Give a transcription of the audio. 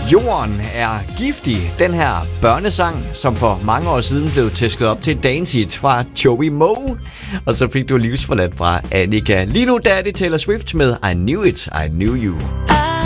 Jorden er giftig, den her børnesang, som for mange år siden blev tæsket op til et dance hit fra Joey Moe. Og så fik du livsforladt fra Annika. Lige nu der er det Taylor Swift med I Knew It, I Knew You.